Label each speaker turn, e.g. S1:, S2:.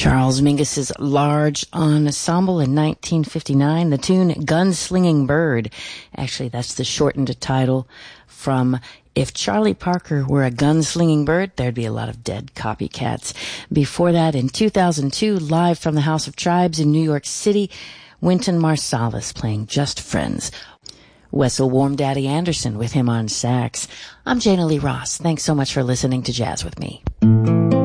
S1: Charles Mingus's Large Ensemble in 1959, the tune Gunslinging Bird. Actually, that's the shortened title from If Charlie Parker Were a Gunslinging Bird, there'd be a lot of dead copycats. Before that, in 2002, live from the House of Tribes in New York City, Wynton Marsalis playing Just Friends. Wessel Warm Daddy Anderson with him on sax. I'm Jana Lee Ross. Thanks so much for listening to Jazz with Me.